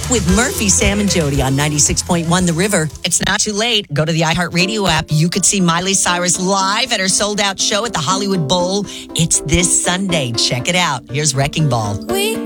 with Murphy, Sam, and Jody on 96.1 The River. It's not too late. Go to the iHeartRadio app. You could see Miley Cyrus live at her sold-out show at the Hollywood Bowl. It's this Sunday. Check it out. Here's Wrecking Ball. We